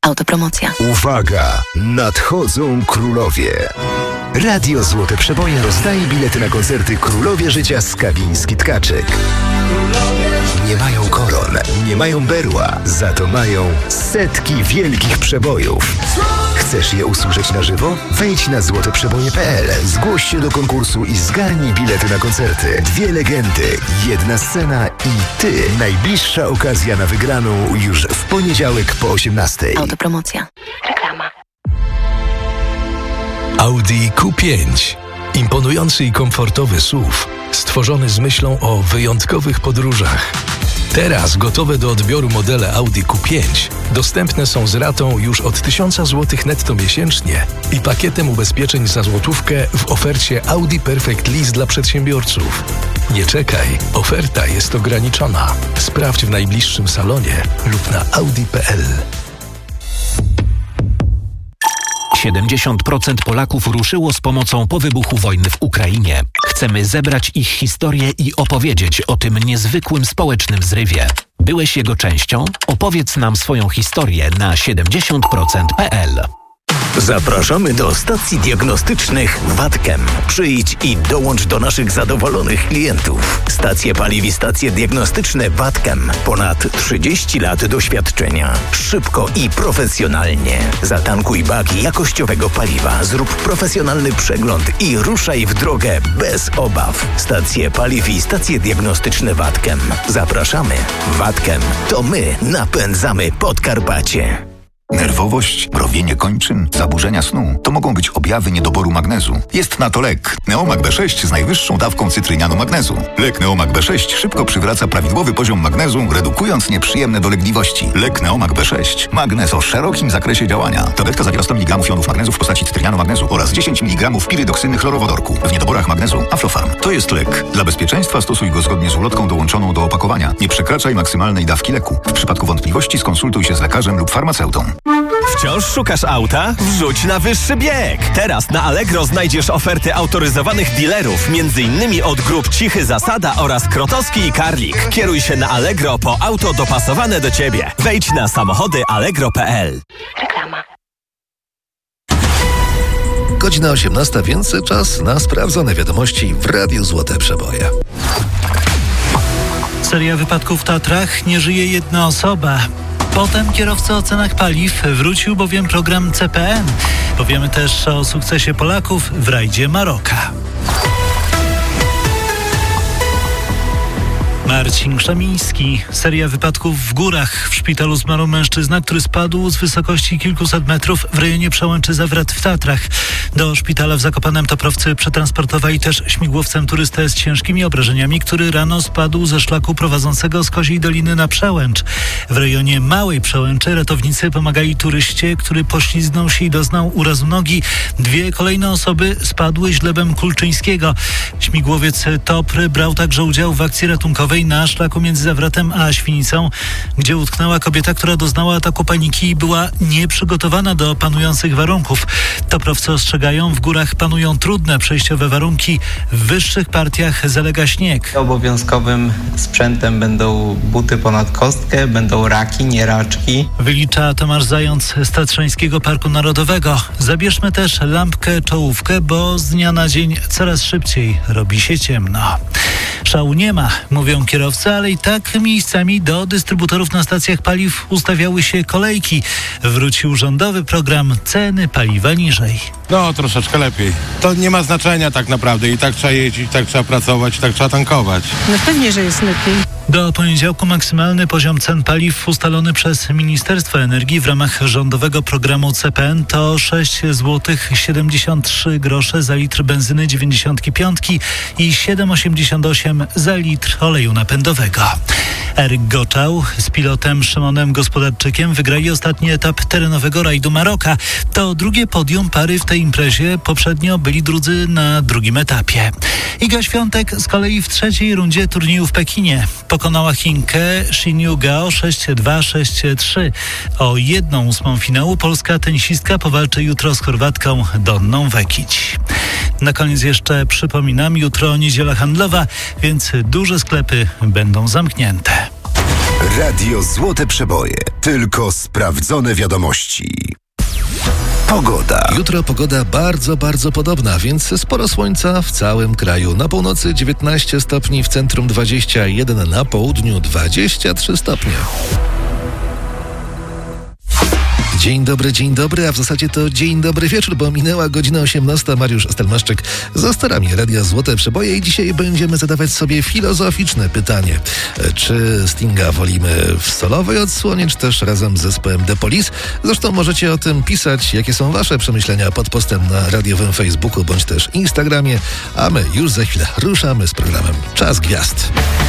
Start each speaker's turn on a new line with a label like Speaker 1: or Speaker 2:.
Speaker 1: Autopromocja.
Speaker 2: Uwaga! Nadchodzą królowie. Radio Złote Przeboje rozdaje bilety na koncerty Królowie Życia Skawiński-Tkaczyk. Nie mają koron, nie mają berła, za to mają setki wielkich przebojów. Chcesz je usłyszeć na żywo? Wejdź na złoteprzeboje.pl, zgłoś się do konkursu i zgarnij bilety na koncerty. 2 legendy, 1 scena i ty. Najbliższa okazja na wygraną już w poniedziałek po 18:00.
Speaker 1: Autopromocja. Reklama.
Speaker 3: Audi Q5. Imponujący i komfortowy SUV, stworzony z myślą o wyjątkowych podróżach. Teraz gotowe do odbioru modele Audi Q5 dostępne są z ratą już od 1000 zł netto miesięcznie i pakietem ubezpieczeń za złotówkę w ofercie Audi Perfect Lease dla przedsiębiorców. Nie czekaj, oferta jest ograniczona. Sprawdź w najbliższym salonie lub na audi.pl.
Speaker 4: 70% Polaków ruszyło z pomocą po wybuchu wojny w Ukrainie. Chcemy zebrać ich historię i opowiedzieć o tym niezwykłym społecznym zrywie. Byłeś jego częścią? Opowiedz nam swoją historię na 70%.pl.
Speaker 5: Zapraszamy do stacji diagnostycznych Watkem. Przyjdź i dołącz do naszych zadowolonych klientów. Stacje paliw i stacje diagnostyczne Watkem. Ponad 30 lat doświadczenia. Szybko i profesjonalnie. Zatankuj bak jakościowego paliwa, zrób profesjonalny przegląd i ruszaj w drogę bez obaw. Stacje paliw i stacje diagnostyczne Watkem. Zapraszamy. Watkem. To my napędzamy Podkarpacie.
Speaker 6: Nerwowość, mrowienie kończyn, zaburzenia snu to mogą być objawy niedoboru magnezu. Jest na to lek Neomag B6 z najwyższą dawką cytrynianu magnezu. Lek Neomag B6 szybko przywraca prawidłowy poziom magnezu, redukując nieprzyjemne dolegliwości. Lek Neomag B6. Magnez o szerokim zakresie działania. Tabletka zawiera 100 mg jonów magnezu w postaci cytrynianu magnezu oraz 10 mg pirydoksyny chlorowodorku. W niedoborach magnezu Aflofarm. To jest lek. Dla bezpieczeństwa stosuj go zgodnie z ulotką dołączoną do opakowania. Nie przekraczaj maksymalnej dawki leku. W przypadku wątpliwości skonsultuj się z lekarzem lub farmaceutą.
Speaker 7: Wciąż szukasz auta? Wrzuć na wyższy bieg! Teraz na Allegro znajdziesz oferty autoryzowanych dealerów, m.in. od grup Cichy Zasada oraz Krotowski i Karlik. Kieruj się na Allegro po auto dopasowane do Ciebie. Wejdź na samochody allegro.pl.
Speaker 1: Reklama.
Speaker 3: Godzina 18, więc czas na sprawdzone wiadomości w Radiu Złote Przeboje.
Speaker 8: Seria wypadków w Tatrach, nie żyje jedna osoba. Potem kierowcy o cenach paliw, wrócił bowiem program CPN. Powiemy też o sukcesie Polaków w rajdzie Maroka. Marcin Krzemiński. Seria wypadków w górach. W szpitalu zmarł mężczyzna, który spadł z wysokości kilkuset metrów w rejonie Przełęczy Zawrat w Tatrach. Do szpitala w Zakopanem toprowcy przetransportowali też śmigłowcem turystę z ciężkimi obrażeniami, który rano spadł ze szlaku prowadzącego z Koziej Doliny na Przełęcz. W rejonie Małej Przełęczy ratownicy pomagali turyście, który poślizgnął się i doznał urazu nogi. 2 kolejne osoby spadły źlebem Kulczyńskiego. Śmigłowiec TOPR brał także udział w akcji ratunkowej na szlaku między Zawratem a Świnicą, gdzie utknęła kobieta, która doznała ataku paniki i była nieprzygotowana do panujących warunków. Toprowcy ostrzegają, w górach panują trudne przejściowe warunki, w wyższych partiach zalega śnieg.
Speaker 9: Obowiązkowym sprzętem będą buty ponad kostkę, będą raki, nie raczki.
Speaker 8: Wylicza Tomasz Zając z Tatrzańskiego Parku Narodowego. Zabierzmy też lampkę czołówkę, bo z dnia na dzień coraz szybciej robi się ciemno. Szału nie ma, mówią kierowcy, ale i tak miejscami do dystrybutorów na stacjach paliw ustawiały się kolejki. Wrócił rządowy program Ceny paliwa niżej.
Speaker 10: No, troszeczkę lepiej. To nie ma znaczenia tak naprawdę. I tak trzeba jeździć, i tak trzeba pracować, i tak trzeba tankować.
Speaker 11: No pewnie, że jest lepiej.
Speaker 8: Do poniedziałku maksymalny poziom cen paliw ustalony przez Ministerstwo Energii w ramach rządowego programu CPN to 6,73 zł za litr benzyny 95 i 7,88 za litr oleju napędowego. Eryk Goczał z pilotem Szymonem Gospodarczykiem wygrali ostatni etap terenowego rajdu Maroka. To drugie podium pary w tej imprezie. Poprzednio byli drudzy na drugim etapie. Iga Świątek z kolei w trzeciej rundzie turnieju w Pekinie pokonała Chinkę Xinyu Gao 6-2, 6-3. O 1/8 finału polska tenisistka powalczy jutro z Chorwatką Donną Vekić. Na koniec jeszcze przypominam, jutro niedziela handlowa, więc duże sklepy będą zamknięte.
Speaker 2: Radio Złote Przeboje. Tylko sprawdzone wiadomości. Pogoda.
Speaker 3: Jutro pogoda bardzo, bardzo podobna, więc sporo słońca w całym kraju. Na północy 19 stopni, w centrum 21, na południu 23 stopnie. Dzień dobry, a w zasadzie to dzień dobry wieczór, bo minęła godzina 18. Mariusz Stelmaszczyk za sterami Radia Złote Przeboje i dzisiaj będziemy zadawać sobie filozoficzne pytanie. Czy Stinga wolimy w solowej odsłonie, czy też razem z zespołem The Police? Zresztą możecie o tym pisać, jakie są wasze przemyślenia pod postem na radiowym Facebooku bądź też Instagramie, a my już za chwilę ruszamy z programem Czas Gwiazd.